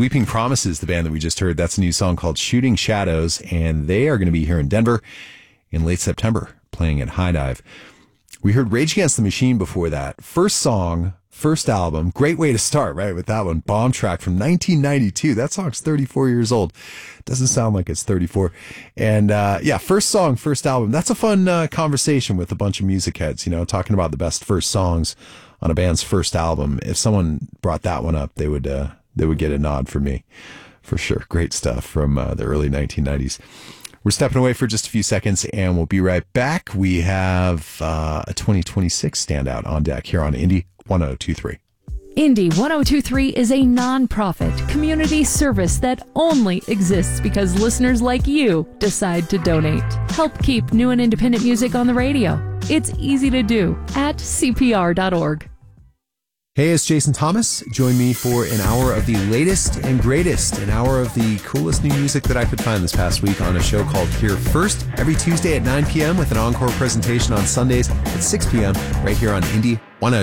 Sweeping Promises, the band that we just heard. That's a new song called Shooting Shadows, and they are going to be here in Denver in late September, playing at High Dive. We heard Rage Against the Machine before that. First song, first album. Great way to start, right, with that one. Bomb Track from 1992. That song's 34 years old. Doesn't sound like it's 34. And first song, first album. That's a fun conversation with a bunch of music heads, talking about the best first songs on a band's first album. If someone brought that one up, they would get a nod from me, for sure. Great stuff from the early 1990s. We're stepping away for just a few seconds, and we'll be right back. We have a 2026 standout on deck here on Indie 1023. Indie 1023 is a non-profit community service that only exists because listeners like you decide to donate. Help keep new and independent music on the radio. It's easy to do at cpr.org. Hey, it's Jason Thomas. Join me for an hour of the latest and greatest, an hour of the coolest new music that I could find this past week on a show called Here First, every Tuesday at 9 p.m. with an encore presentation on Sundays at 6 p.m. right here on Indie 1023.